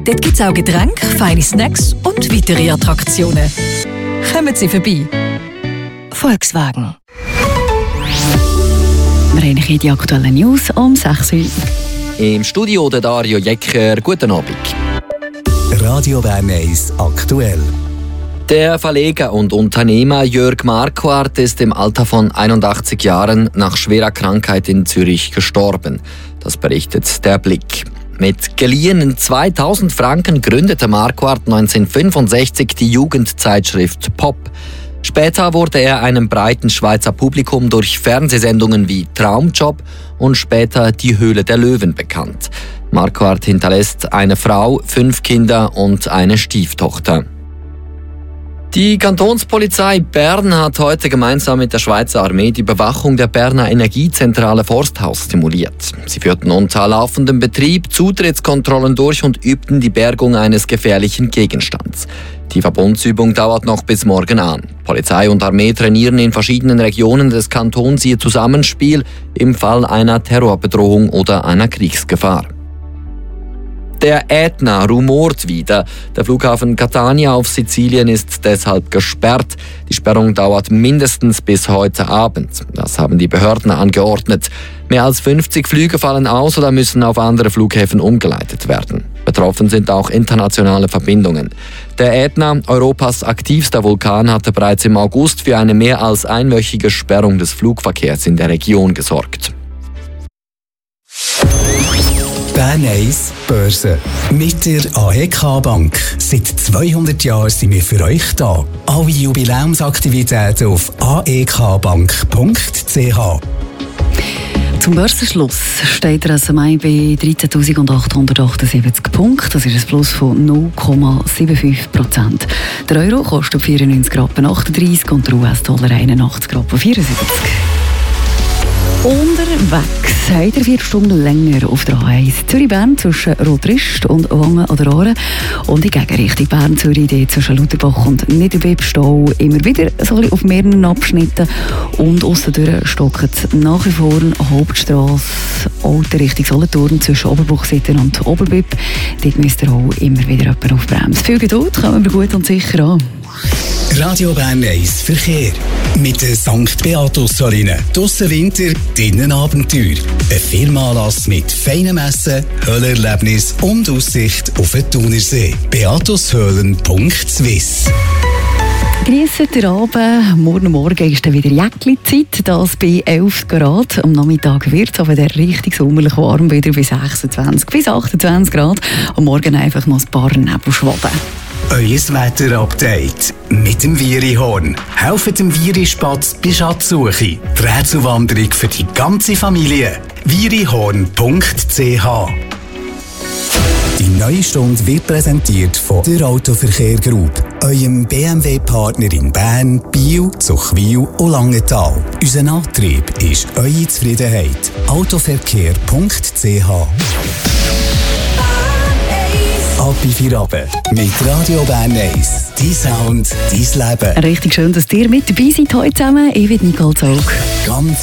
Dort gibt es auch Getränke, feine Snacks und weitere Attraktionen. Kommen Sie vorbei. Volkswagen. Wir haben hier die aktuellen News um 6 Uhr. Im Studio der Dario Jecker. Guten Abend. Radio Bern 1 aktuell. Der Verleger und Unternehmer Jörg Marquardt ist im Alter von 81 Jahren nach schwerer Krankheit in Zürich gestorben. Das berichtet der Blick. Mit geliehenen 2000 Franken gründete Marquardt 1965 die Jugendzeitschrift Pop. Später wurde er einem breiten Schweizer Publikum durch Fernsehsendungen wie Traumjob und später Die Höhle der Löwen bekannt. Marquardt hinterlässt eine Frau, 5 Kinder und eine Stieftochter. Die Kantonspolizei Bern hat heute gemeinsam mit der Schweizer Armee die Bewachung der Berner Energiezentrale Forsthaus simuliert. Sie führten unter laufendem Betrieb Zutrittskontrollen durch und übten die Bergung eines gefährlichen Gegenstands. Die Verbundsübung dauert noch bis morgen an. Polizei und Armee trainieren in verschiedenen Regionen des Kantons ihr Zusammenspiel im Fall einer Terrorbedrohung oder einer Kriegsgefahr. Der Ätna rumort wieder. Der Flughafen Catania auf Sizilien ist deshalb gesperrt. Die Sperrung dauert mindestens bis heute Abend. Das haben die Behörden angeordnet. Mehr als 50 Flüge fallen aus oder müssen auf andere Flughäfen umgeleitet werden. Betroffen sind auch internationale Verbindungen. Der Ätna, Europas aktivster Vulkan, hatte bereits im August für eine mehr als einwöchige Sperrung des Flugverkehrs in der Region gesorgt. Bern 1 Börse. Mit der AEK Bank. Seit 200 Jahren sind wir für euch da. Alle Jubiläumsaktivitäten auf aekbank.ch. Zum Börsenschluss steht der SMI bei 13.878 Punkten. Das ist ein Plus von 0,75%. Der Euro kostet 94,38 und der US-Dollar 81,74. Unterwegs habt ihr 4 Stunden länger auf der A1 Zürich-Bern zwischen Rotrist und Wangen an der Aare und in Gegenrichtung Bern-Zürich zwischen Lutherbach und Niederbipp-Stau immer wieder so auf mehreren Abschnitten und aussendurch stockt es nach wie vor Hauptstrasse Alte Richtung Solothurn zwischen Oberbuchsitten und Oberbipp. Dort müsst ihr auch immer wieder jemanden auf Bremse. Viel Geduld, kommen wir gut und sicher an. Radio Bern 1 Verkehr. Mit der St. Beatus-Saline. Draussen Winter, drinnen Abenteuer. Ein Firmenanlass mit feinem Essen, Höhlerlebnis und Aussicht auf den Thunersee. beatushöhlen.swiss. Geniessen den Abend. Morgen ist dann wieder Jäckli-Zeit. Das bei 11 Grad. Am Nachmittag wird es aber richtig sommerlich warm, wieder bei 26 bis 28 Grad. Und morgen einfach noch ein paar Nebelschwaden. Euer Wetter-Update mit dem Virihorn. Helft dem Virispatz bei Schatzsuche. Die Rätselwanderung für die ganze Familie. virihorn.ch. Die neue Stunde wird präsentiert von der Autoverkehr Group, eurem BMW-Partner in Bern, Biel, Zuchwil und Langenthal. Unser Antrieb ist eure Zufriedenheit. Autoverkehr.ch. Ab in 4 Abend mit Radio Bern 1. Dein Sound, dein Leben. Richtig schön, dass ihr mit dabei seid heute zusammen. Ich bin Nicole Zog. Ganz